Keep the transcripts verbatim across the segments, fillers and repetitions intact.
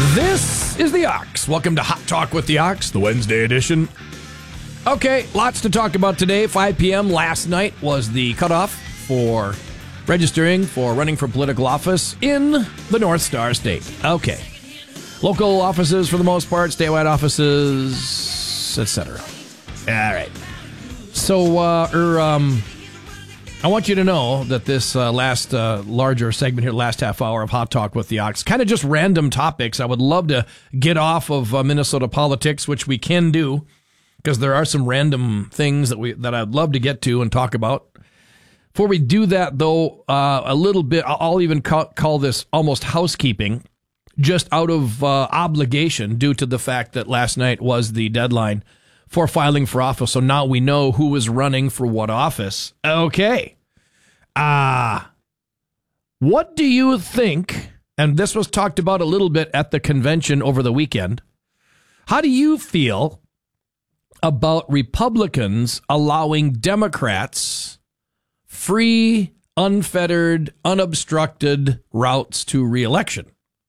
This is the Ox. Welcome to Hot Talk with the Ox, the Wednesday edition. Okay, lots to talk about today. five p.m. last night was the cutoff for registering for running for political office in the North Star State. Okay. Local offices for the most part, statewide offices, et cetera. All right. So, uh, er, um, I want you to know that this uh, last uh, larger segment here, last half hour of Hot Talk with the Ox, kind of just random topics. I would love to get off of uh, Minnesota politics, which we can do, because there are some random things that we that I'd love to get to and talk about. Before we do that, though, uh, a little bit, I'll even call, call this almost housekeeping, just out of uh, obligation due to the fact that last night was the deadline for filing for office. So now we know who is running for what office. Okay. Ah, uh, what do you think? And this was talked about a little bit at the convention over the weekend. How do you feel about Republicans allowing Democrats free, unfettered, unobstructed routes to re-election?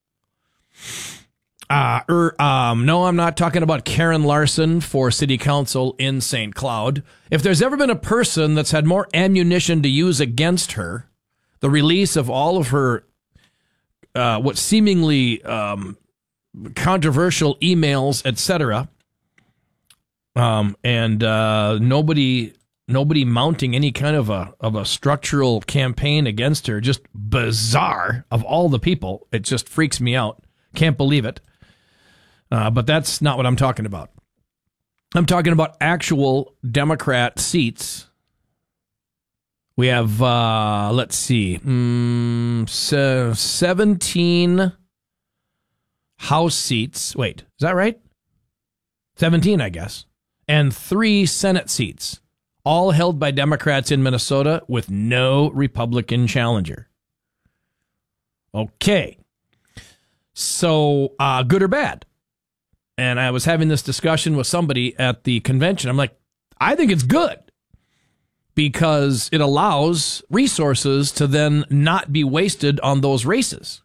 Uh, er, um, no, I'm not talking about Karen Larson for city council in Saint Cloud. If there's ever been a person that's had more ammunition to use against her, the release of all of her, uh, what seemingly um, controversial emails, et cetera, um, and uh, nobody, nobody mounting any kind of a of a structural campaign against her, just bizarre. Of all the people, it just freaks me out. Can't believe it. Uh, but that's not what I'm talking about. I'm talking about actual Democrat seats. We have, uh, let's see, mm, so seventeen House seats. Wait, is that right? seventeen, I guess. And three Senate seats, all held by Democrats in Minnesota with no Republican challenger. Okay. So, uh, good or bad? And I was having this discussion with somebody at the convention. I'm like, I think it's good because it allows resources to then not be wasted on those races.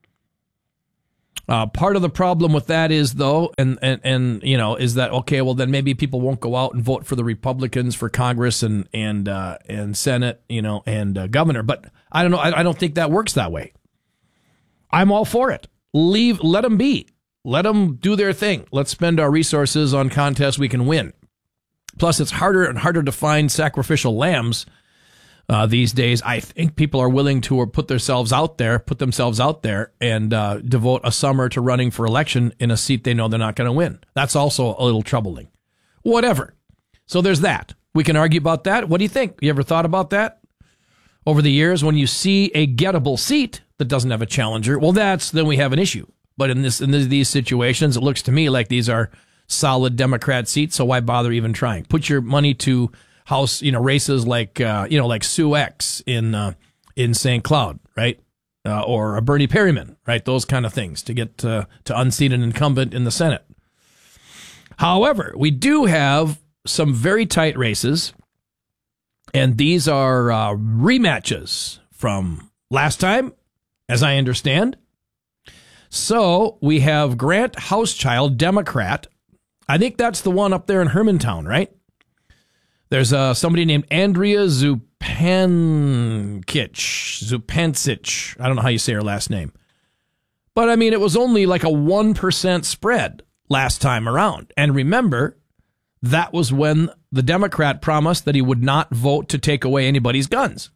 Uh, part of the problem with that is, though, and, and, and, you know, is that, okay, well, then maybe people won't go out and vote for the Republicans for Congress and, and, uh, and Senate, you know, and uh, governor. But I don't know. I, I don't think that works that way. I'm all for it. Leave, let them be. Let them do their thing. Let's spend our resources on contests we can win. Plus, it's harder and harder to find sacrificial lambs uh, these days. I think people are willing to put themselves out there, put themselves out there, and uh, devote a summer to running for election in a seat they know they're not going to win. That's also a little troubling. Whatever. So there's that. We can argue about that. What do you think? You ever thought about that? Over the years, when you see a gettable seat that doesn't have a challenger, well, that's then we have an issue. But in this in these situations, it looks to me like these are solid Democrat seats. So why bother even trying? Put your money to House, you know, races like uh, you know, like Sue X in uh, in Saint Cloud, right, uh, or a Bernie Perryman, right? Those kind of things to get uh, to unseat an incumbent in the Senate. However, we do have some very tight races, and these are uh, rematches from last time, as I understand. So we have Grant Housechild, Democrat. I think that's the one up there in Hermantown, right? There's uh, somebody named Andrea Zupancic. Zupancic. I don't know how you say her last name. But, I mean, it was only like a one percent spread last time around. And remember, that was when the Democrat promised that he would not vote to take away anybody's guns.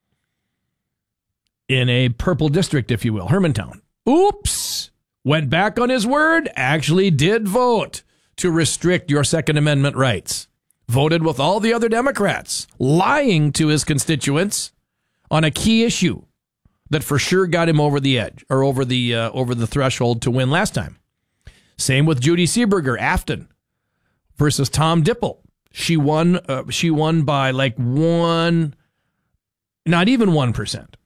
In a purple district, if you will, Hermantown. Oops, went back on his word, actually did vote to restrict your Second Amendment rights. Voted with all the other Democrats, lying to his constituents on a key issue that for sure got him over the edge or over the uh, over the threshold to win last time. Same with Judy Seeberger, Afton versus Tom Dipple. She won. Uh, she won by like one, not even one percent.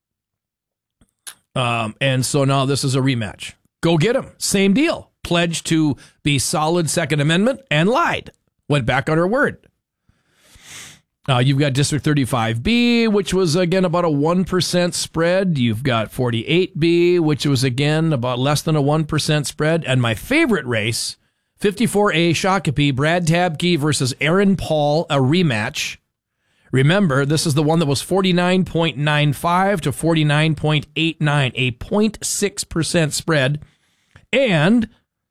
Um, and so now this is a rematch. Go get him. Same deal. Pledged to be solid Second Amendment and lied. Went back on her word. Uh, you've got District thirty-five B, which was, again, about a one percent spread. You've got forty-eight B, which was, again, about less than a one percent spread. And my favorite race, fifty-four A Shakopee, Brad Tabke versus Aaron Paul, a rematch. Remember, this is the one that was forty-nine point nine five to forty-nine point eight nine, a zero point six percent spread. And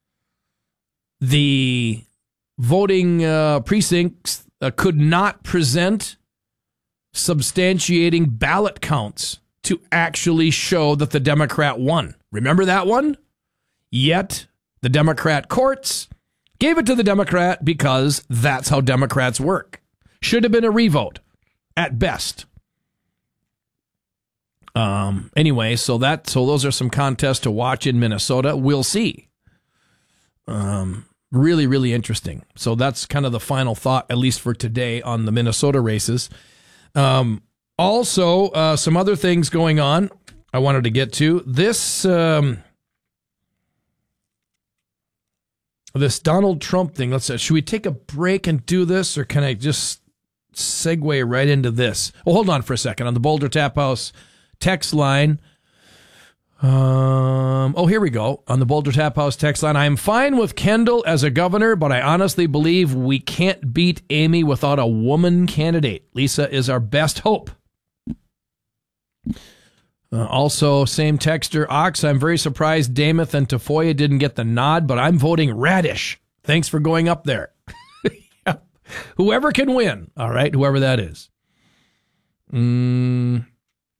the voting uh, precincts uh, could not present substantiating ballot counts to actually show that the Democrat won. Remember that one? Yet, the Democrat courts gave it to the Democrat because that's how Democrats work. Should have been a revote, at best. Um. Anyway, so that so those are some contests to watch in Minnesota. We'll see. Um. Really, really interesting. So that's kind of the final thought, at least for today, on the Minnesota races. Um. Also, uh, some other things going on I wanted to get to. This um. This Donald Trump thing. Let's. Should we take a break and do this, or can I just segue right into this? Well, hold on for a second. On the Boulder Tap House text line. Um, oh, here we go. On the Boulder Tap House text line. I am fine with Kendall as a governor, but I honestly believe we can't beat Amy without a woman candidate. Lisa is our best hope. Uh, also, same texter, Ox, I'm very surprised Dameth and Tafoya didn't get the nod, but I'm voting Radish. Thanks for going up there. Yeah. Whoever can win. All right, whoever that is. Mm.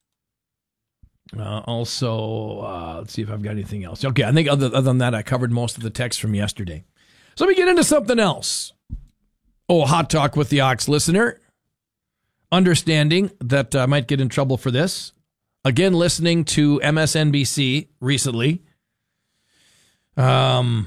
Uh, also, uh, let's see if I've got anything else. Okay, I think other, other than that, I covered most of the text from yesterday. So let me get into something else. Oh, hot talk with the Ox listener. Understanding that I might get in trouble for this. Again, listening to M S N B C recently. Um,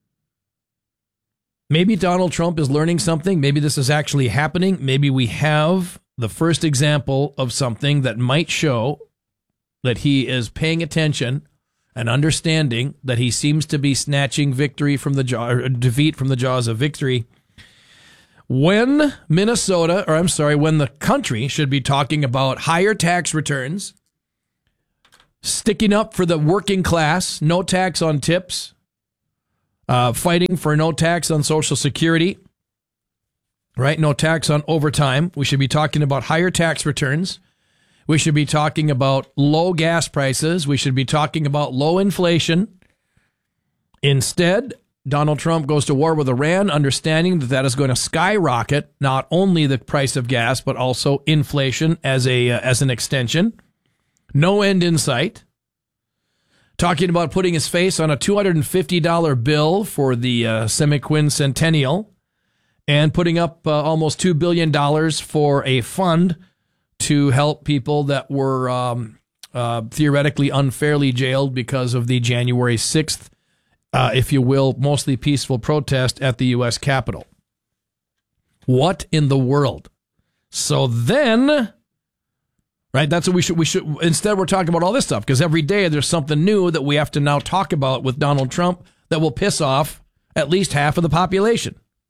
maybe Donald Trump is learning something. Maybe this is actually happening. Maybe we have the first example of something that might show that he is paying attention and understanding that he seems to be snatching victory from the jaw, or defeat from the jaws of victory. When Minnesota, or I'm sorry, when the country should be talking about higher tax returns, sticking up for the working class, no tax on tips, uh, fighting for no tax on Social Security, right? No tax on overtime. We should be talking about higher tax returns. We should be talking about low gas prices. We should be talking about low inflation. Instead, Donald Trump goes to war with Iran, understanding that that is going to skyrocket not only the price of gas, but also inflation as a uh, as an extension. No end in sight. Talking about putting his face on a two hundred fifty dollars bill for the uh, semi-quincentennial and putting up uh, almost two billion dollars for a fund to help people that were um, uh, theoretically unfairly jailed because of the January sixth, uh, if you will, mostly peaceful protest at the U S Capitol. What in the world? So then, right, that's what we should, we should, instead we're talking about all this stuff because every day there's something new that we have to now talk about with Donald Trump that will piss off at least half of the population.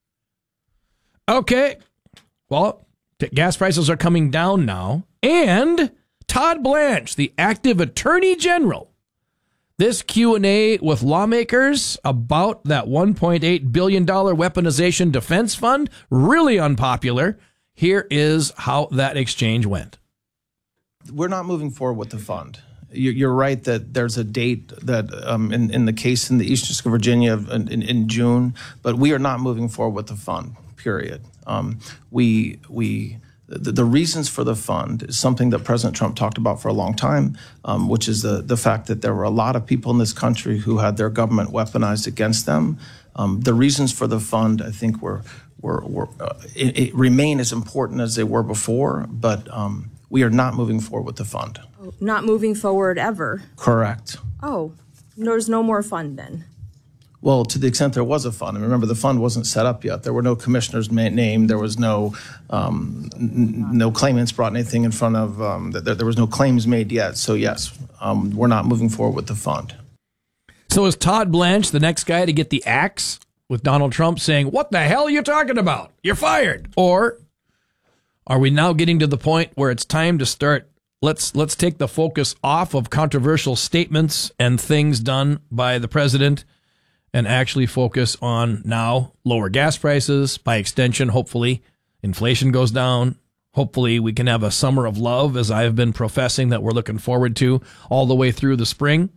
Okay, well, gas prices are coming down now, and Todd Blanche, the active attorney general, this Q and A with lawmakers about that one point eight billion dollars weaponization defense fund, really unpopular. Here is how that exchange went. We're not moving forward with the fund. You're right that there's a date that um, in, in the case in the Eastern District of Virginia in, in, in June, but we are not moving forward with the fund. Period. Um, we we the, the reasons for the fund is something that President Trump talked about for a long time, um, which is the the fact that there were a lot of people in this country who had their government weaponized against them. Um, the reasons for the fund, I think, were were, were uh, it, it remain as important as they were before, but um, we are not moving forward with the fund. Not moving forward ever. Correct. Oh, there's no more fund then. Well, to the extent there was a fund, and remember the fund wasn't set up yet. There were no commissioners named. There was no um, n- no claimants brought anything in front of. Um, there, there was no claims made yet. So yes, um, we're not moving forward with the fund. So is Todd Blanche the next guy to get the axe with Donald Trump saying, "What the hell are you talking about? You're fired"? Or Are we now getting to the point where it's time to start? Let's let's take the focus off of controversial statements and things done by the president and actually focus on now lower gas prices. By extension, hopefully, inflation goes down. Hopefully, we can have a summer of love, as I've been professing that we're looking forward to all the way through the spring.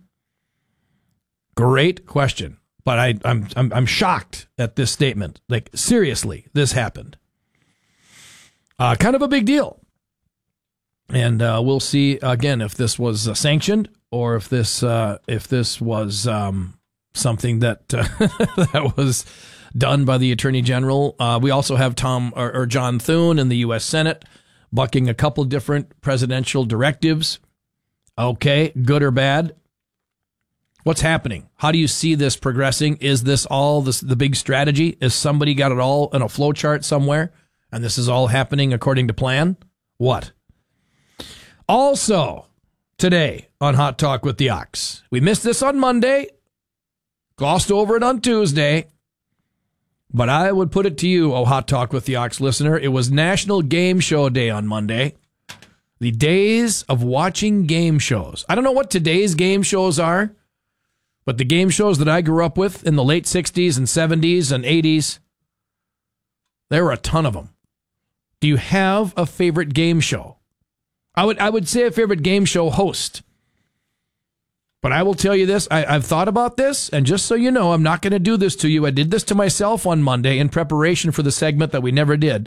Great question, but I, I'm I'm I'm shocked at this statement. Like, seriously, this happened. Uh, kind of a big deal. And uh, we'll see again if this was uh, sanctioned or if this uh, if this was um, something that uh, that was done by the Attorney General. Uh, we also have Tom or, or John Thune in the U S Senate bucking a couple different presidential directives. Okay, good or bad? What's happening? How do you see this progressing? Is this all this, the big strategy? Is somebody got it all in a flow chart somewhere, and this is all happening according to plan? What? Also, today on Hot Talk with the Ox, we missed this on Monday, glossed over it on Tuesday, but I would put it to you, oh Hot Talk with the Ox listener, it was National Game Show Day on Monday. The days of watching game shows. I don't know what today's game shows are, but the game shows that I grew up with in the late sixties and seventies and eighties, there were a ton of them. Do you have a favorite game show? I would I would say a favorite game show host. But I will tell you this, I, I've thought about this, and just so you know, I'm not going to do this to you. I did this to myself on Monday in preparation for the segment that we never did,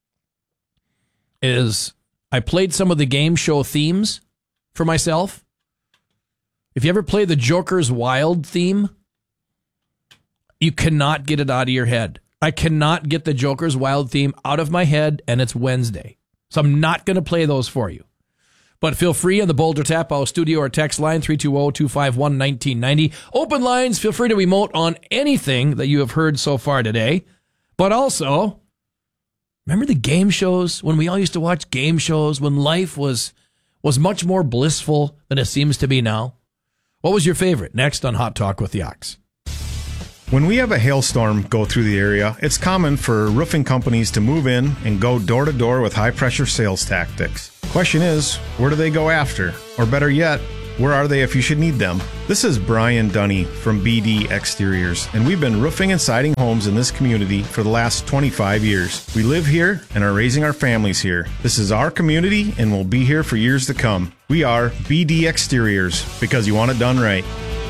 is I played some of the game show themes for myself. If you ever play the Joker's Wild theme, you cannot get it out of your head. I cannot get the Joker's Wild theme out of my head, and it's Wednesday. So I'm not going to play those for you. But feel free on the Boulder Tap House studio or text line three two zero, two five one, one nine nine zero. Open lines, feel free to emote on anything that you have heard so far today. But also, remember the game shows when we all used to watch game shows when life was was much more blissful than it seems to be now? What was your favorite? Next on Hot Talk with the Ox. When we have a hailstorm go through the area, it's common for roofing companies to move in and go door to door with high-pressure sales tactics. Question is, where do they go after? Or better yet, where are they if you should need them? This is Brian Dunny from B D Exteriors, and we've been roofing and siding homes in this community for the last twenty-five years. We live here and are raising our families here. This is our community and will be here for years to come. We are B D Exteriors, because you want it done right.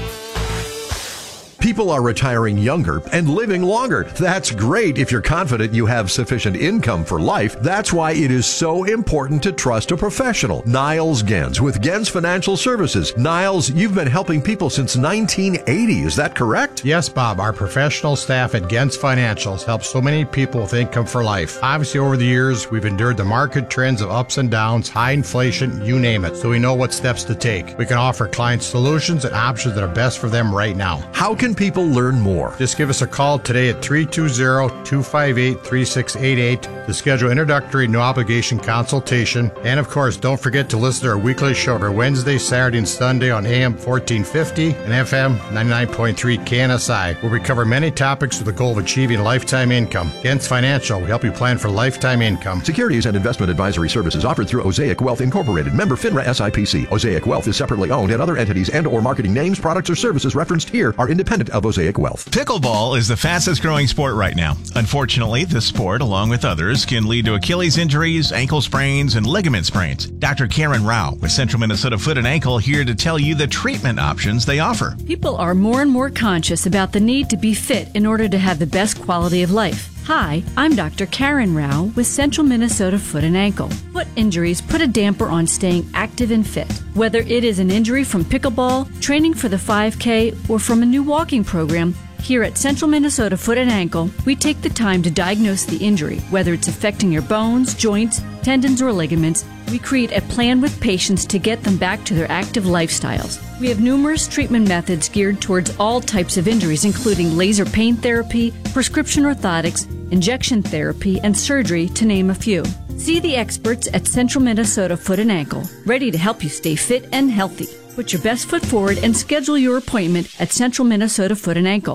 People are retiring younger and living longer. That's great if you're confident you have sufficient income for life. That's why it is so important to trust a professional. Niles Gens with Gens Financial Services. Niles, you've been helping people since nineteen eighty. Is that correct? Yes, Bob. Our professional staff at Gens Financials help so many people with income for life. Obviously, over the years, we've endured the market trends of ups and downs, high inflation, you name it, so we know what steps to take. We can offer clients solutions and options that are best for them right now. How can people learn more? Just give us a call today at three two zero, two five eight, three six eight eight to schedule introductory no obligation consultation. And of course, don't forget to listen to our weekly show every Wednesday, Saturday, and Sunday on A M fourteen fifty and F M ninety-nine point three K N S I, where we cover many topics with the goal of achieving lifetime income. Gens Financial, we help you plan for lifetime income. Securities and investment advisory services offered through Osaic Wealth Incorporated, member FINRA S I P C. Osaic Wealth is separately owned, and other entities and or marketing names, products, or services referenced here are independent of Osaic Wealth. Pickleball is the fastest growing sport right now. Unfortunately, this sport, along with others, can lead to Achilles injuries, ankle sprains, and ligament sprains. Doctor Karen Rao with Central Minnesota Foot and Ankle here to tell you the treatment options they offer. People are more and more conscious about the need to be fit in order to have the best quality of life. Hi, I'm Doctor Karen Rao with Central Minnesota Foot and Ankle. Foot injuries put a damper on staying active and fit. Whether it is an injury from pickleball, training for the five K, or from a new walking program, here at Central Minnesota Foot and Ankle, we take the time to diagnose the injury, whether it's affecting your bones, joints, tendons, or ligaments. We create a plan with patients to get them back to their active lifestyles. We have numerous treatment methods geared towards all types of injuries, including laser pain therapy, prescription orthotics, injection therapy, and surgery, to name a few. See the experts at Central Minnesota Foot and Ankle, ready to help you stay fit and healthy. Put your best foot forward and schedule your appointment at Central Minnesota Foot and Ankle.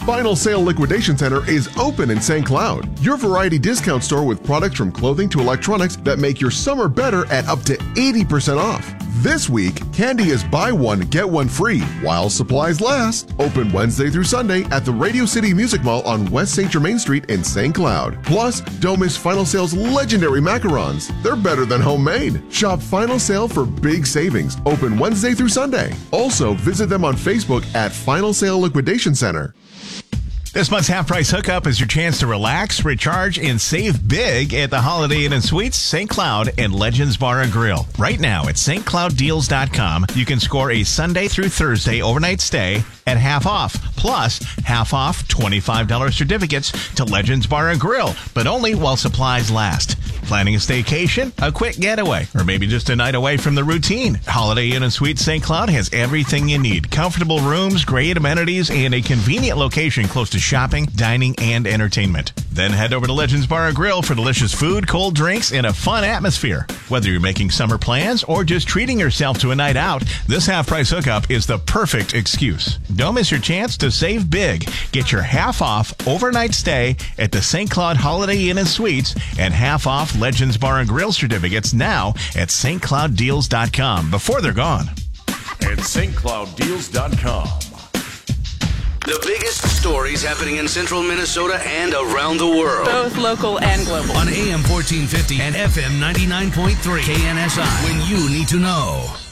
Final Sale Liquidation Center is open in Saint Cloud, your variety discount store with products from clothing to electronics that make your summer better at up to eighty percent off. This week, candy is buy one, get one free while supplies last. Open Wednesday through Sunday at the Radio City Music Mall on West Saint Germain Street in Saint Cloud. Plus, don't miss Final Sale's legendary macarons. They're better than homemade. Shop Final Sale for big savings. Open Wednesday through Sunday. Also, visit them on Facebook at Final Sale Liquidation Center. This month's Half Price Hookup is your chance to relax, recharge, and save big at the Holiday Inn and Suites, Saint Cloud, and Legends Bar and Grill. Right now at St Cloud Deals dot com, you can score a Sunday through Thursday overnight stay at half off, plus half off twenty-five dollars certificates to Legends Bar and Grill, but only while supplies last. Planning a staycation, a quick getaway, or maybe just a night away from the routine? Holiday Inn and Suites Saint Cloud has everything you need. Comfortable rooms, great amenities, and a convenient location close to shopping, dining, and entertainment. Then head over to Legends Bar and Grill for delicious food, cold drinks, and a fun atmosphere. Whether you're making summer plans or just treating yourself to a night out, this half-price hookup is the perfect excuse. Don't miss your chance to save big. Get your half-off overnight stay at the Saint Cloud Holiday Inn and Suites and half-off Legends Bar and Grill certificates now at St Cloud Deals dot com before they're gone. At St Cloud Deals dot com. The biggest stories happening in central Minnesota and around the world. Both local and global. On A M fourteen fifty and F M ninety-nine point three K N S I. When you need to know.